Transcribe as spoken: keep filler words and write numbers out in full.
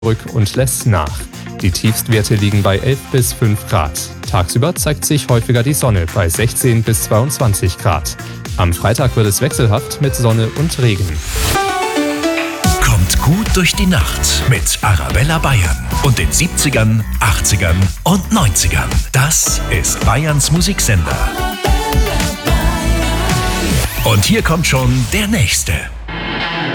zurück und lässt nach. Die Tiefstwerte liegen bei elf bis fünf Grad. Tagsüber zeigt sich häufiger die Sonne bei sechzehn bis zweiundzwanzig Grad. Am Freitag wird es wechselhaft mit Sonne und Regen. Kommt gut durch die Nacht mit Arabella Bayern und den siebzigern, achtzigern und neunzigern. Das ist Bayerns Musiksender. Und hier kommt schon der nächste.